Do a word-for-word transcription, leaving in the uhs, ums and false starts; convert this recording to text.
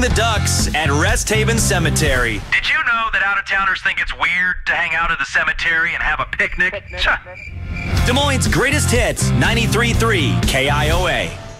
The Ducks at Rest Haven Cemetery. Did you know that out-of-towners think it's weird to hang out at the cemetery and have a picnic? Des Moines' greatest hits, ninety-three point three K I O A.